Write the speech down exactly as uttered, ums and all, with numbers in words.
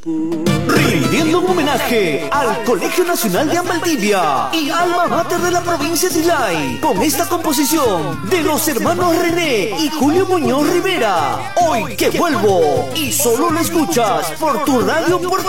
Rindiendo un homenaje al Colegio Nacional de Valdivia y alma mater de la provincia de Islay, con esta composición de los hermanos René y Julio Muñoz Rivera. Hoy que vuelvo, y solo lo escuchas por tu radio Puerto